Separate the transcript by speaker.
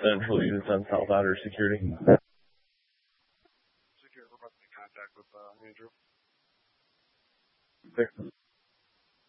Speaker 1: Central Units on South Otter Security.
Speaker 2: Secure requesting contact with Andrew.
Speaker 1: There.